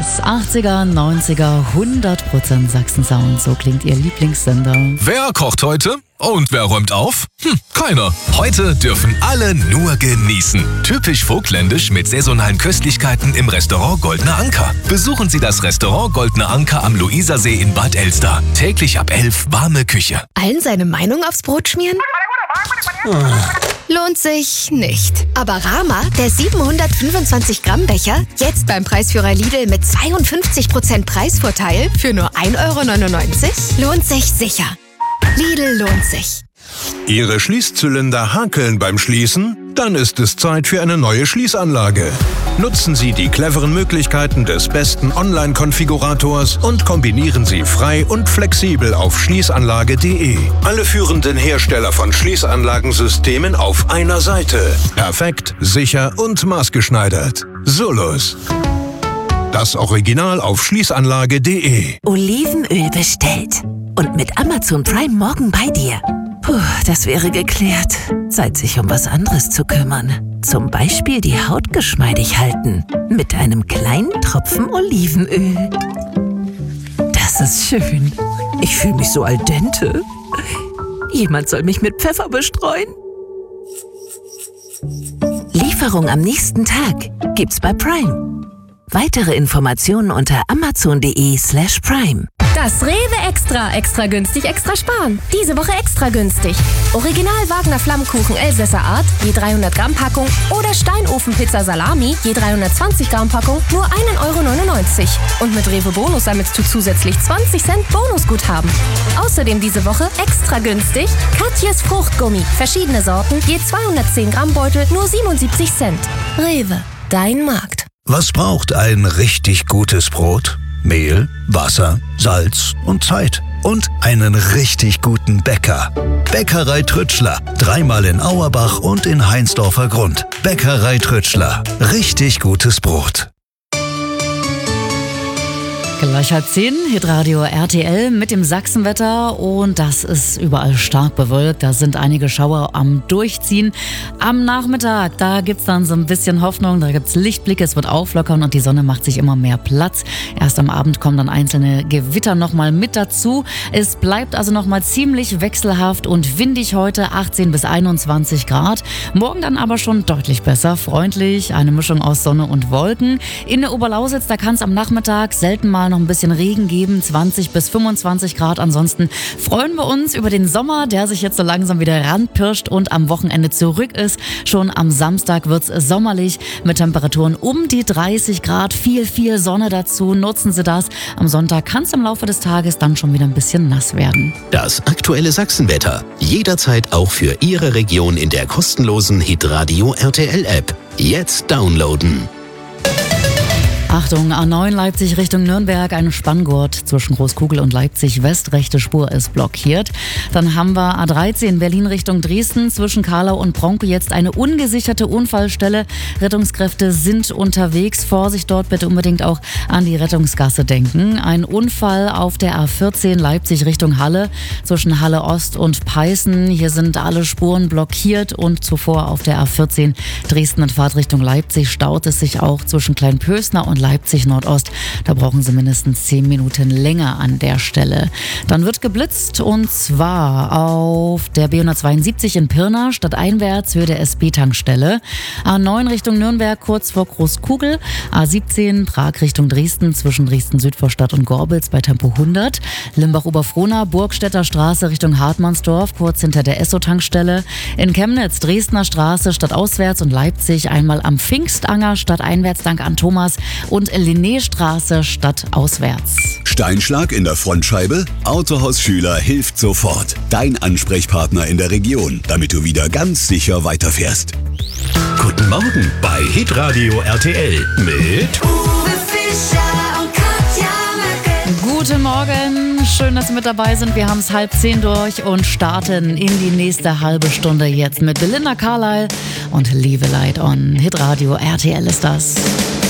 das. 80er, 90er, 100% Sachsen-Sound. So klingt Ihr Lieblingssender. Wer kocht heute? Und wer räumt auf? Keiner. Heute dürfen alle nur genießen. Typisch vogtländisch mit saisonalen Köstlichkeiten im Restaurant Goldener Anker. Besuchen Sie das Restaurant Goldener Anker am Luisersee in Bad Elster. Täglich ab 11 warme Küche. Allen seine Meinung aufs Brot schmieren? Lohnt sich nicht. Aber Rama, der 725 Gramm Becher, jetzt beim Preisführer Lidl mit 52% Preisvorteil für nur 1,99 €, lohnt sich sicher. Lidl lohnt sich. Ihre Schließzylinder hakeln beim Schließen? Dann ist es Zeit für eine neue Schließanlage. Nutzen Sie die cleveren Möglichkeiten des besten Online-Konfigurators und kombinieren Sie frei und flexibel auf schließanlage.de. Alle führenden Hersteller von Schließanlagensystemen auf einer Seite. Perfekt, sicher und maßgeschneidert. Solus. Das Original auf schließanlage.de. Olivenöl bestellt. Und mit Amazon Prime morgen bei dir. Puh, das wäre geklärt. Zeit, sich um was anderes zu kümmern. Zum Beispiel die Haut geschmeidig halten. Mit einem kleinen Tropfen Olivenöl. Das ist schön. Ich fühle mich so al dente. Jemand soll mich mit Pfeffer bestreuen. Lieferung am nächsten Tag gibt's bei Prime. Weitere Informationen unter amazon.de/prime. Das Rewe Extra günstig, extra sparen. Diese Woche extra günstig. Original Wagner Flammkuchen Elsässer Art, je 300 Gramm Packung oder Steinofenpizza Salami, je 320 Gramm Packung, nur 1,99 €. Und mit Rewe Bonus sammelst du zusätzlich 20 Cent Bonusguthaben. Außerdem diese Woche extra günstig Katjes Fruchtgummi. Verschiedene Sorten, je 210 Gramm Beutel, nur 77 Cent. Rewe, dein Markt. Was braucht ein richtig gutes Brot? Mehl, Wasser, Salz und Zeit. Und einen richtig guten Bäcker. Bäckerei Trütschler. 3-mal in Auerbach und in Heinsdorfer Grund. Bäckerei Trütschler. Richtig gutes Brot. Gleich 10, Hitradio RTL mit dem Sachsenwetter und das ist überall stark bewölkt. Da sind einige Schauer am Durchziehen. Am Nachmittag, da gibt's dann so ein bisschen Hoffnung, da gibt's Lichtblicke, es wird auflockern und die Sonne macht sich immer mehr Platz. Erst am Abend kommen dann einzelne Gewitter nochmal mit dazu. Es bleibt also nochmal ziemlich wechselhaft und windig heute, 18 bis 21 Grad. Morgen dann aber schon deutlich besser, freundlich, eine Mischung aus Sonne und Wolken. In der Oberlausitz, da kann es am Nachmittag selten mal noch ein bisschen Regen geben, 20 bis 25 Grad. Ansonsten freuen wir uns über den Sommer, der sich jetzt so langsam wieder ranpirscht und am Wochenende zurück ist. Schon am Samstag wird's sommerlich mit Temperaturen um die 30 Grad. Viel Sonne dazu. Nutzen Sie das. Am Sonntag kann es im Laufe des Tages dann schon wieder ein bisschen nass werden. Das aktuelle Sachsenwetter. Jederzeit auch für Ihre Region in der kostenlosen Hitradio RTL App. Jetzt downloaden. Achtung, A9 Leipzig Richtung Nürnberg, ein Spanngurt zwischen Großkugel und Leipzig West, rechte Spur ist blockiert. Dann haben wir A13 Berlin Richtung Dresden, zwischen Karlau und Bronco jetzt eine ungesicherte Unfallstelle. Rettungskräfte sind unterwegs, Vorsicht dort, bitte unbedingt auch an die Rettungsgasse denken. Ein Unfall auf der A14 Leipzig Richtung Halle, zwischen Halle Ost und Peißen. Hier sind alle Spuren blockiert und zuvor auf der A14 Dresden in Fahrtrichtung Leipzig staut es sich auch zwischen Kleinpösner und Leipzig Nordost. Da brauchen Sie mindestens 10 Minuten länger an der Stelle. Dann wird geblitzt und zwar auf der B172 in Pirna, stadteinwärts, Höhe der SB-Tankstelle. A9 Richtung Nürnberg, kurz vor Großkugel. A17 Prag Richtung Dresden, zwischen Dresden-Südvorstadt und Gorbitz bei Tempo 100. Limbach-Oberfrohna, Burgstädter Straße Richtung Hartmannsdorf, kurz hinter der Esso-Tankstelle. In Chemnitz, Dresdner Straße, stadtauswärts und Leipzig einmal am Pfingstanger, stadteinwärts dank an Thomas und Linnéstraße stadtauswärts. Steinschlag in der Frontscheibe? Autohaus Schüler hilft sofort. Dein Ansprechpartner in der Region, damit du wieder ganz sicher weiterfährst. Guten Morgen bei Hitradio RTL mit Uwe Fischer und Katja Möcke. Guten Morgen, schön, dass Sie mit dabei sind. Wir haben es 9:30 durch und starten in die nächste halbe Stunde jetzt mit Belinda Carlisle und Leave a Light on. Hitradio RTL ist das.